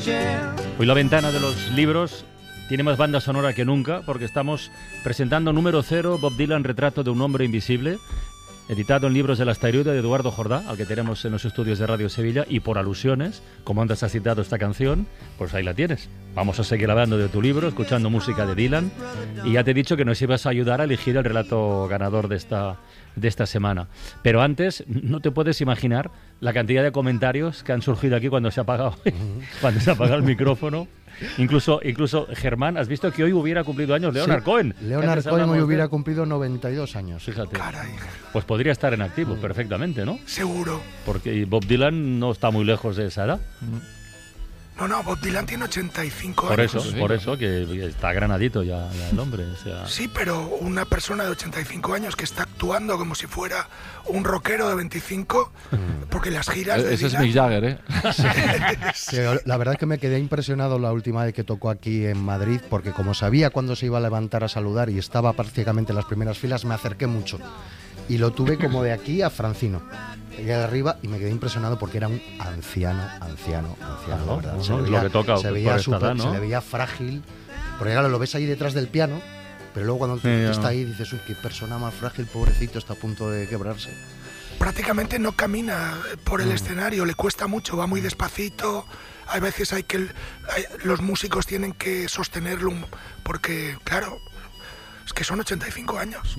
Hoy la ventana de los libros tiene más banda sonora que nunca, porque estamos presentando número 0, Bob Dylan, Retrato de un hombre invisible, editado en Libros de la Asteroide de Eduardo Jordá, al que tenemos en los estudios de Radio Sevilla, y por alusiones, como antes has citado esta canción, pues ahí la tienes. Vamos a seguir hablando de tu libro, escuchando música de Dylan, y ya te he dicho que nos ibas a ayudar a elegir el relato ganador de esta semana. Pero antes, no te puedes imaginar la cantidad de comentarios que han surgido aquí cuando se ha apagado, cuando se ha apagado el micrófono. Incluso Germán, has visto que hoy hubiera cumplido años Leonard Cohen. Leonard Cohen hoy hubiera cumplido 92 años. Fíjate. Caray. Pues podría estar en activo perfectamente, ¿no? Seguro. Porque Bob Dylan no está muy lejos de esa edad. No, Bob Dylan tiene 85 años. Por eso, que está granadito ya el hombre. O sea. Sí, pero una persona de 85 años que está actuando como si fuera un rockero de 25, porque las giras de Ese Dylan... es Mick Jagger, ¿eh? Sí, la verdad es que me quedé impresionado la última vez que tocó aquí en Madrid, porque como sabía cuándo se iba a levantar a saludar y estaba prácticamente en las primeras filas, me acerqué mucho. Y lo tuve como de aquí a Francino. Llegué de arriba y me quedé impresionado porque era un anciano, la verdad. Se le veía frágil, porque claro, lo ves ahí detrás del piano, pero luego cuando está ahí dices, uy, qué persona más frágil, pobrecito, está a punto de quebrarse. Prácticamente no camina por el escenario, le cuesta mucho, va muy despacito. Hay veces los músicos tienen que sostenerlo, porque claro, es que son 85 años. Sí.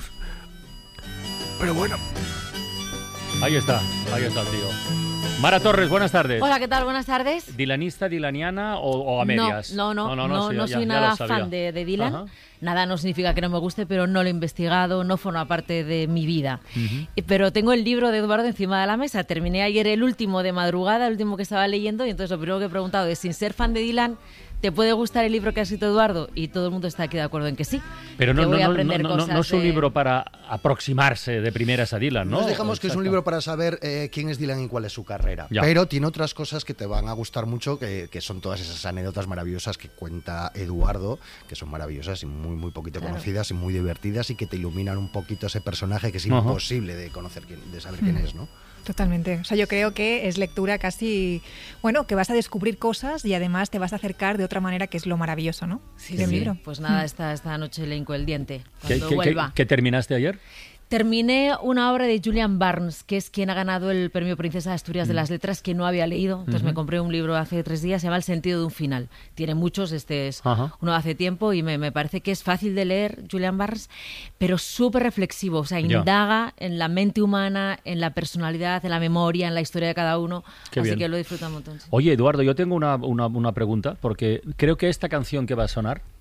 Pero bueno. Ahí está el tío. Mara Torres, buenas tardes. Hola, ¿qué tal? Buenas tardes. ¿Dilanista, dilaniana o a medias? No soy nada fan de Dylan. Ajá. Nada no significa que no me guste, pero no lo he investigado, no forma parte de mi vida. Pero tengo el libro de Eduardo encima de la mesa. Terminé ayer el último de madrugada, el último que estaba leyendo, y entonces lo primero que he preguntado es, sin ser fan de Dylan, ¿te puede gustar el libro que ha escrito Eduardo? Y todo el mundo está aquí de acuerdo en que sí. Pero no es un libro para aproximarse de primeras a Dylan, ¿no? Nos dejamos que es un libro para saber quién es Dylan y cuál es su carrera. Ya. Pero tiene otras cosas que te van a gustar mucho, que son todas esas anécdotas maravillosas que cuenta Eduardo, que son maravillosas y muy poquito conocidas y muy divertidas, y que te iluminan un poquito ese personaje que es imposible de conocer, de saber quién es, ¿no? Totalmente. O sea, yo creo que es lectura casi, que vas a descubrir cosas y además te vas a acercar de otra manera, que es lo maravilloso, ¿no? Sí. Libro. Pues nada, esta noche le hinco el diente cuando vuelva. ¿Qué terminaste ayer? Terminé una obra de Julian Barnes, que es quien ha ganado el premio Princesa de Asturias de las Letras, que no había leído. Entonces me compré un libro hace 3 días, se llama El sentido de un final. Tiene muchos, este es uno de hace tiempo, y me parece que es fácil de leer, Julian Barnes, pero súper reflexivo. O sea, indaga en la mente humana, en la personalidad, en la memoria, en la historia de cada uno. Así que lo disfruto un montón. Sí. Oye, Eduardo, yo tengo una pregunta, porque creo que esta canción que va a sonar